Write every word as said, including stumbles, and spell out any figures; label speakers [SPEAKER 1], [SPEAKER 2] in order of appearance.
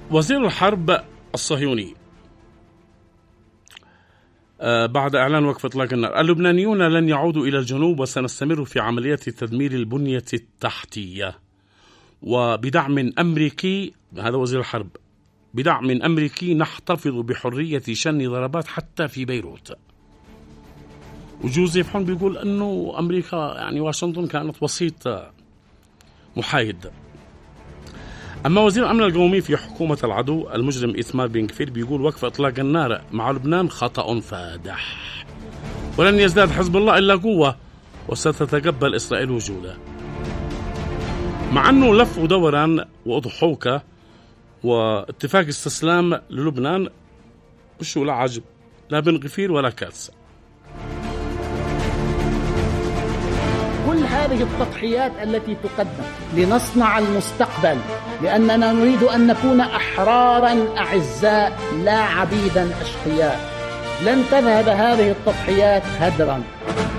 [SPEAKER 1] وزير الحرب الصهيوني آه بعد إعلان وقف إطلاق النار: اللبنانيون لن يعودوا إلى الجنوب وسنستمر في عمليات تدمير البنية التحتية وبدعم أمريكي. هذا وزير الحرب: بدعم أمريكي نحتفظ بحرية شن ضربات حتى في بيروت. وجوزيف حون بيقول أنه أمريكا يعني واشنطن كانت وسيط محايد. أما وزير الأمن القومي في حكومة العدو المجرم إيثمار بن كفير بيقول وقف إطلاق النار مع لبنان خطأ فادح، ولن يزداد حزب الله إلا قوة وستتقبل إسرائيل وجوده. مع أنه لف ودوران وأضحوكة واتفاق استسلام للبنان وشو لا عجب لا بن غفير ولا كارثة.
[SPEAKER 2] كل هذه التضحيات التي تقدم لنصنع المستقبل، لأننا نريد أن نكون أحرارا أعزاء لا عبيدا أشقياء، لن تذهب هذه التضحيات هدرا.